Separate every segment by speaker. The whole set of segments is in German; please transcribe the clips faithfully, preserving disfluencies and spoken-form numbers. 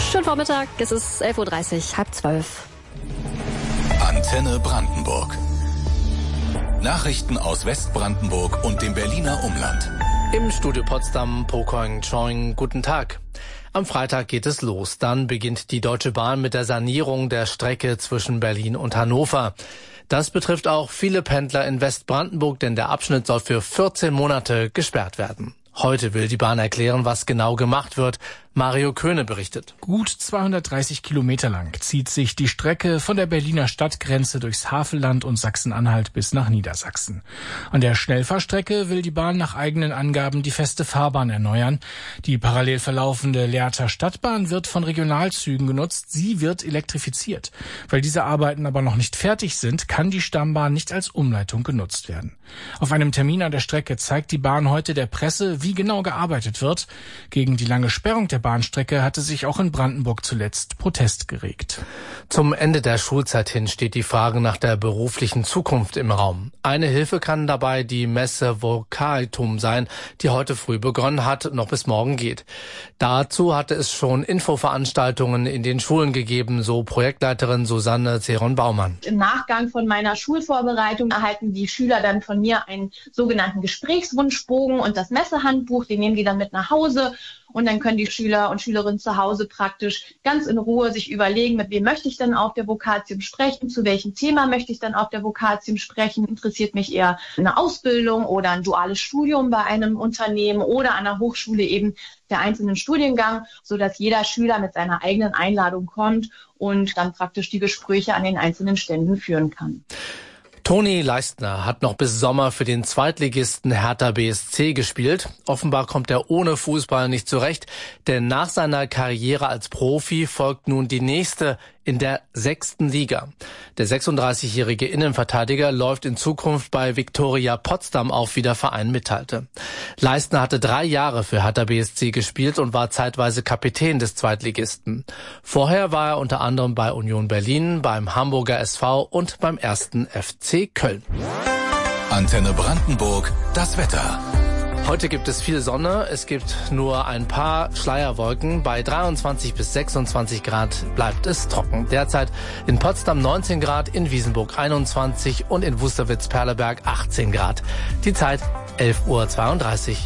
Speaker 1: Schönen Vormittag, es ist elf Uhr dreißig, halb zwölf.
Speaker 2: Antenne Brandenburg. Nachrichten aus Westbrandenburg und dem Berliner Umland.
Speaker 3: Im Studio Potsdam, Pokoing Choing, guten Tag. Am Freitag geht es los. Dann beginnt die Deutsche Bahn mit der Sanierung der Strecke zwischen Berlin und Hannover. Das betrifft auch viele Pendler in Westbrandenburg, denn der Abschnitt soll für vierzehn Monate gesperrt werden. Heute will die Bahn erklären, was genau gemacht wird. Mario Köhne berichtet.
Speaker 4: Gut zweihundertdreißig Kilometer lang zieht sich die Strecke von der Berliner Stadtgrenze durchs Havelland und Sachsen-Anhalt bis nach Niedersachsen. An der Schnellfahrstrecke will die Bahn nach eigenen Angaben die feste Fahrbahn erneuern. Die parallel verlaufende Lehrter Stadtbahn wird von Regionalzügen genutzt. Sie wird elektrifiziert. Weil diese Arbeiten aber noch nicht fertig sind, kann die Stammbahn nicht als Umleitung genutzt werden. Auf einem Termin an der Strecke zeigt die Bahn heute der Presse, wie genau gearbeitet wird. Gegen die lange Sperrung der Bahnstrecke hatte sich auch in Brandenburg zuletzt Protest geregt.
Speaker 3: Zum Ende der Schulzeit hin steht die Frage nach der beruflichen Zukunft im Raum. Eine Hilfe kann dabei die Messe Vocatum sein, die heute früh begonnen hat, noch bis morgen geht. Dazu hatte es schon Infoveranstaltungen in den Schulen gegeben, so Projektleiterin Susanne Zeron-Baumann.
Speaker 5: Im Nachgang von meiner Schulvorbereitung erhalten die Schüler dann von mir einen sogenannten Gesprächswunschbogen und das Messehandbuch, den nehmen die dann mit nach Hause. Und dann können die Schüler und Schülerinnen zu Hause praktisch ganz in Ruhe sich überlegen, mit wem möchte ich denn auf der Vokatium sprechen, zu welchem Thema möchte ich dann auf der Vokatium sprechen. Interessiert mich eher eine Ausbildung oder ein duales Studium bei einem Unternehmen oder an der Hochschule eben der einzelnen Studiengang, sodass jeder Schüler mit seiner eigenen Einladung kommt und dann praktisch die Gespräche an den einzelnen Ständen führen kann.
Speaker 3: Toni Leistner hat noch bis Sommer für den Zweitligisten Hertha B S C gespielt. Offenbar kommt er ohne Fußball nicht zurecht, denn nach seiner Karriere als Profi folgt nun die nächste in der sechsten Liga. Der sechsunddreißigjährige Innenverteidiger läuft in Zukunft bei Viktoria Potsdam auf, wie der Verein mitteilte. Leistner hatte drei Jahre für Hertha B S C gespielt und war zeitweise Kapitän des Zweitligisten. Vorher war er unter anderem bei Union Berlin, beim Hamburger S V und beim ersten F C Köln.
Speaker 2: Antenne Brandenburg, das Wetter.
Speaker 3: Heute gibt es viel Sonne, es gibt nur ein paar Schleierwolken. Bei dreiundzwanzig bis sechsundzwanzig Grad bleibt es trocken. Derzeit in Potsdam neunzehn Grad, in Wiesenburg einundzwanzig und in Wusterwitz-Perleberg achtzehn Grad. Die Zeit elf Uhr zweiunddreißig.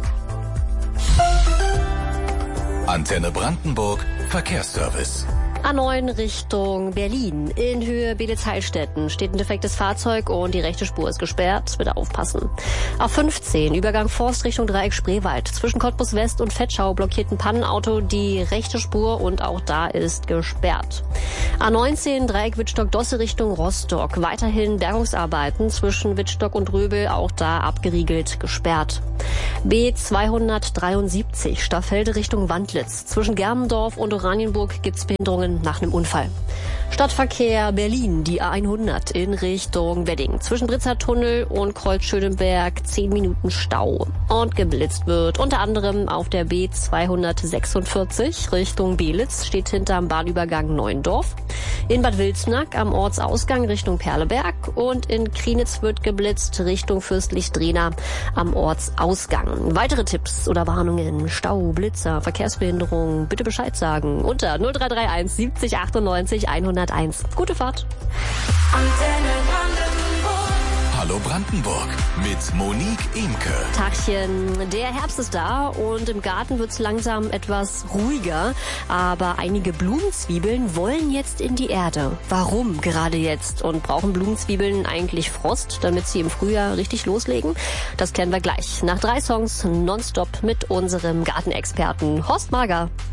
Speaker 2: Antenne Brandenburg, Verkehrsservice.
Speaker 1: A neun Richtung Berlin. In Höhe Beelitz-Heilstätten steht ein defektes Fahrzeug und die rechte Spur ist gesperrt. Bitte aufpassen. A fünfzehn, Übergang Forst Richtung Dreieck Spreewald. Zwischen Cottbus West und Vetschau blockiert ein Pannenauto die rechte Spur und auch da ist gesperrt. A neunzehn, Dreieck Wittstock-Dosse Richtung Rostock. Weiterhin Bergungsarbeiten zwischen Wittstock und Röbel, auch da abgeriegelt, gesperrt. B zweihundertdreiundsiebzig, Staffelde Richtung Wandlitz. Zwischen Germendorf und Oranienburg gibt's Behinderungen nach einem Unfall. Stadtverkehr Berlin, die A hundert in Richtung Wedding. Zwischen Britzer Tunnel und Kreuz-Schöneberg zehn Minuten Stau. Und geblitzt wird unter anderem auf der B zweihundertsechsundvierzig Richtung Beelitz, steht hinterm Bahnübergang Neuendorf. In Bad Wilsnack am Ortsausgang Richtung Perleberg und in Krienitz wird geblitzt Richtung Fürstlich-Drehna am Ortsausgang. Weitere Tipps oder Warnungen, Stau, Blitzer, Verkehrsbehinderung, bitte Bescheid sagen unter null drei drei eins siebzig achtundneunzig hunderteins. Gute Fahrt.
Speaker 2: Hallo Brandenburg mit Monique Imke.
Speaker 1: Tagchen, der Herbst ist da und im Garten wird's langsam etwas ruhiger, aber einige Blumenzwiebeln wollen jetzt in die Erde. Warum gerade jetzt? Und brauchen Blumenzwiebeln eigentlich Frost, damit sie im Frühjahr richtig loslegen? Das klären wir gleich. Nach drei Songs nonstop mit unserem Gartenexperten Horst Mager.